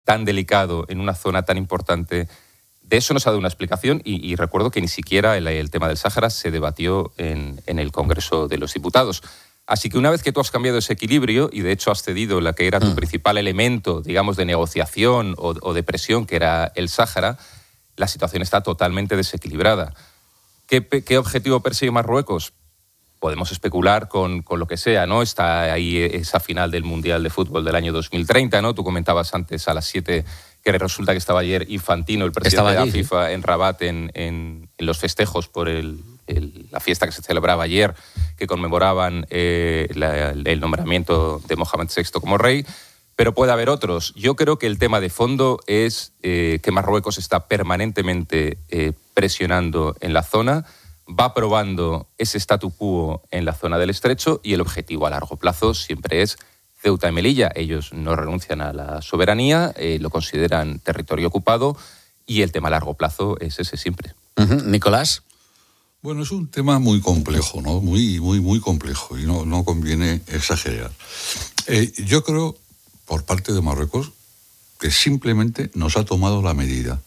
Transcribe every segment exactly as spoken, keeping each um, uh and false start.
tan delicado en una zona tan importante. De eso nos ha dado una explicación y, y recuerdo que ni siquiera el, el tema del Sáhara se debatió en, en el Congreso de los Diputados. Así que una vez que tú has cambiado ese equilibrio y de hecho has cedido la que era tu mm. principal elemento, digamos, de negociación o, o de presión, que era el Sáhara, la situación está totalmente desequilibrada. ¿Qué, qué objetivo persigue Marruecos? Podemos especular con, con lo que sea, ¿no? Está ahí esa final del Mundial de Fútbol del año dos mil treinta, ¿no? Tú comentabas antes a las siete que resulta que estaba ayer Infantino, el presidente allí, de la FIFA, ¿sí? en Rabat, en, en, en los festejos por el, el, la fiesta que se celebraba ayer, que conmemoraban eh, la, el nombramiento de Mohamed sexto como rey. Pero puede haber otros. Yo creo que el tema de fondo es eh, que Marruecos está permanentemente eh, presionando en la zona, va probando ese statu quo en la zona del Estrecho y el objetivo a largo plazo siempre es Ceuta y Melilla. Ellos no renuncian a la soberanía, eh, lo consideran territorio ocupado y el tema a largo plazo es ese siempre. Uh-huh. Nicolás. Bueno, es un tema muy complejo, ¿no? Muy, muy, muy complejo y no, no conviene exagerar. Eh, yo creo, por parte de Marruecos, que simplemente nos ha tomado la medida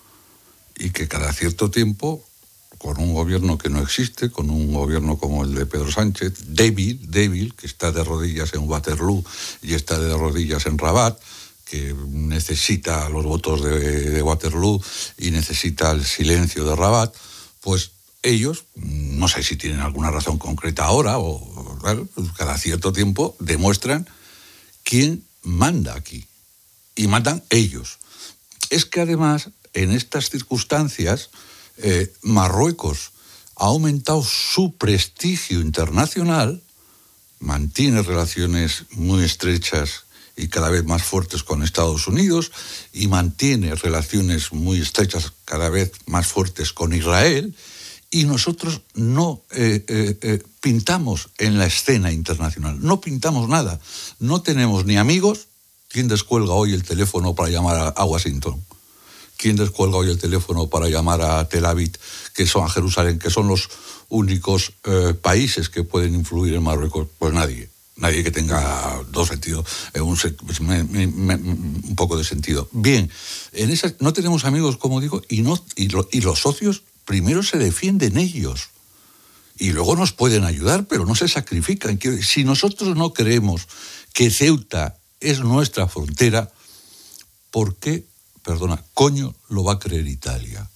y que cada cierto tiempo, con un gobierno que no existe, con un gobierno como el de Pedro Sánchez, débil, débil, que está de rodillas en Waterloo y está de rodillas en Rabat, que necesita los votos de, de Waterloo y necesita el silencio de Rabat, pues ellos, no sé si tienen alguna razón concreta ahora, o claro, cada cierto tiempo demuestran quién manda aquí. Y mandan ellos. Es que además, en estas circunstancias, Eh, Marruecos ha aumentado su prestigio internacional, mantiene relaciones muy estrechas y cada vez más fuertes con Estados Unidos y mantiene relaciones muy estrechas cada vez más fuertes con Israel, y nosotros no eh, eh, eh, pintamos en la escena internacional, no pintamos nada, no tenemos ni amigos. ¿Quién descuelga hoy el teléfono para llamar a, a Washington? ¿Quién descuelga hoy el teléfono para llamar a Tel Aviv, que son a Jerusalén, que son los únicos eh, países que pueden influir en Marruecos? Pues nadie. Nadie que tenga dos sentidos, eh, un, me, me, me, un poco de sentido. Bien, en esa, no tenemos amigos, como digo, y, no, y, lo, y los socios primero se defienden ellos. Y luego nos pueden ayudar, pero no se sacrifican. Si nosotros no creemos que Ceuta es nuestra frontera, ¿por qué? Perdona, coño, lo va a creer Italia.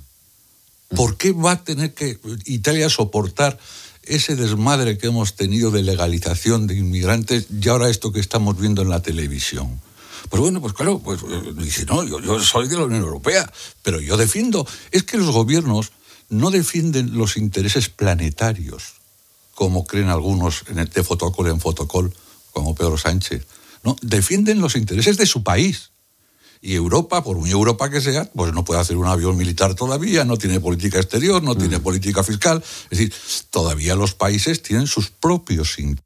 ¿Por qué va a tener que Italia soportar ese desmadre que hemos tenido de legalización de inmigrantes y ahora esto que estamos viendo en la televisión? Pues bueno, pues claro, pues dice, no, yo, yo soy de la Unión Europea, pero yo defiendo. Es que los gobiernos no defienden los intereses planetarios, como creen algunos en el de Fotocol en Fotocol, como Pedro Sánchez. No, defienden los intereses de su país. Y Europa, por muy Europa que sea, pues no puede hacer un avión militar todavía, no tiene política exterior, no mm. tiene política fiscal. Es decir, todavía los países tienen sus propios intereses.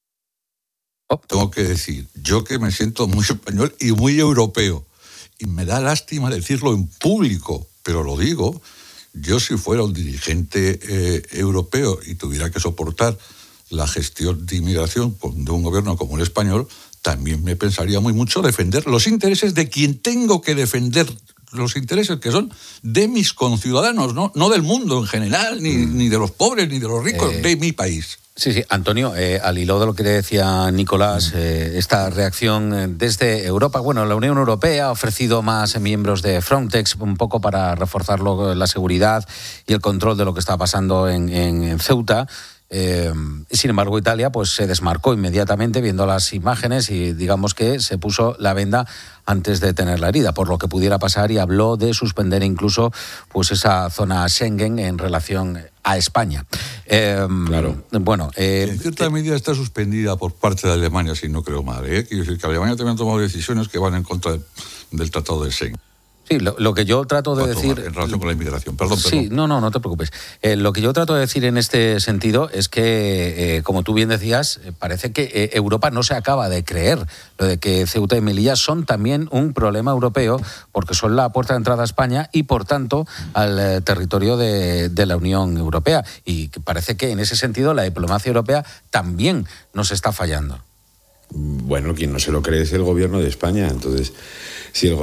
Oh. Tengo que decir, yo que me siento muy español y muy europeo, y me da lástima decirlo en público, pero lo digo, yo si fuera un dirigente eh, europeo y tuviera que soportar la gestión de inmigración de un gobierno como el español, también me pensaría muy mucho defender los intereses de quien tengo que defender, los intereses que son de mis conciudadanos, no, no del mundo en general, ni, mm. ni de los pobres, ni de los ricos, eh, de mi país. Sí, sí, Antonio, eh, al hilo de lo que decía Nicolás, eh, esta reacción desde Europa, bueno, la Unión Europea ha ofrecido más miembros de Frontex un poco para reforzar lo, la seguridad y el control de lo que está pasando en, en, en Ceuta. Eh, sin embargo, Italia pues se desmarcó inmediatamente viendo las imágenes y digamos que se puso la venda antes de tener la herida, por lo que pudiera pasar, y habló de suspender incluso pues esa zona Schengen en relación a España. Eh, claro. Bueno, eh, en cierta medida está suspendida por parte de Alemania, si no creo mal. ¿eh? Quiero decir que Alemania también ha tomado decisiones que van en contra del, del Tratado de Schengen. Sí, lo, lo que yo trato de tomar, decir... En relación con la inmigración, perdón, perdón. Sí, no, no, no te preocupes. Eh, lo que yo trato de decir en este sentido es que, eh, como tú bien decías, eh, parece que eh, Europa no se acaba de creer lo de que Ceuta y Melilla son también un problema europeo, porque son la puerta de entrada a España y, por tanto, al eh, territorio de, de la Unión Europea. Y parece que, en ese sentido, la diplomacia europea también nos está fallando. Bueno, quien no se lo cree es el gobierno de España. Entonces, si el